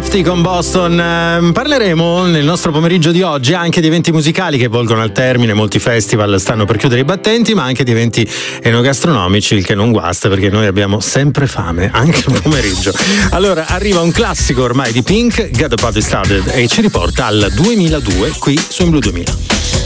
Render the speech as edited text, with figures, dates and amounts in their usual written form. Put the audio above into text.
Lefty con Boston. Parleremo nel nostro pomeriggio di oggi anche di eventi musicali che volgono al termine, molti festival stanno per chiudere i battenti, ma anche di eventi enogastronomici, il che non guasta perché noi abbiamo sempre fame, anche il pomeriggio. Allora arriva un classico ormai di Pink, Get the Party Started, e ci riporta al 2002 qui su In Blue 2000.